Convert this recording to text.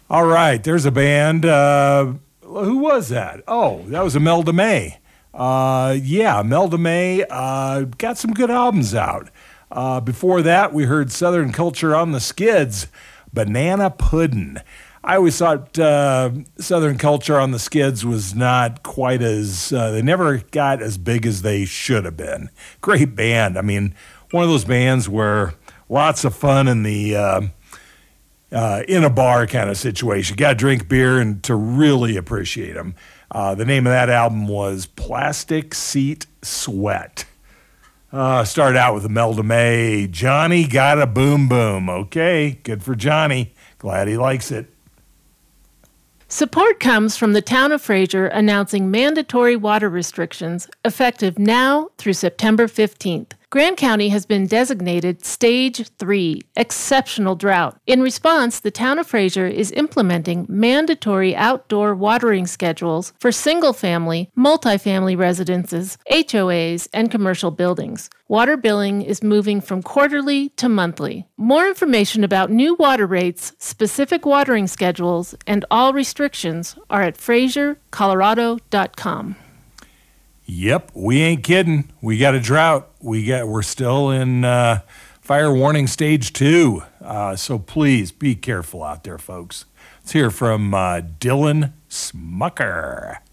All right, there's a band. Who was that? Oh, that was Imelda May. Yeah, Imelda May got some good albums out. Before that, we heard Southern Culture on the Skids, Banana Puddin'. I always thought Southern Culture on the Skids was not quite as, they never got as big as they should have been. Great band. I mean, one of those bands where lots of fun in a bar kind of situation. Got to drink beer and to really appreciate them. The name of that album was Plastic Seat Sweat. Started out with Imelda May. Johnny got a boom boom. Okay, good for Johnny. Glad he likes it. Support comes from the town of Fraser announcing mandatory water restrictions effective now through September 15th. Grant County has been designated Stage 3, Exceptional Drought. In response, the town of Fraser is implementing mandatory outdoor watering schedules for single-family, multifamily residences, HOAs, and commercial buildings. Water billing is moving from quarterly to monthly. More information about new water rates, specific watering schedules, and all restrictions are at FraserColorado.com. Yep, we ain't kidding. We got a drought. We're still in fire warning stage 2. So please be careful out there, folks. Let's hear from Dylan Smucker.